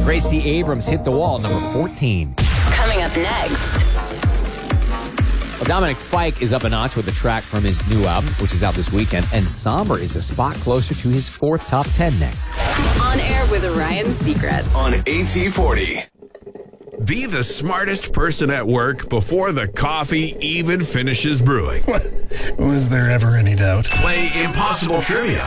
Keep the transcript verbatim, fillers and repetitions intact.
Gracie Abrams hit the wall, number fourteen. Coming up next. Well, Dominic Fike is up a notch with a track from his new album, which is out this weekend, and Somber is a spot closer to his fourth top ten next. On air with Ryan Seacrest. On A T forty. Be the smartest person at work before the coffee even finishes brewing. Was there ever any doubt? Play Impossible Trivia